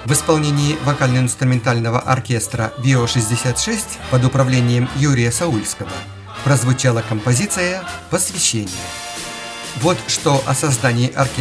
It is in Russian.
В исполнении вокально-инструментального оркестра ВИО-66 под управлением Юрия Саульского прозвучала композиция «Посвящение». Вот что о создании оркестра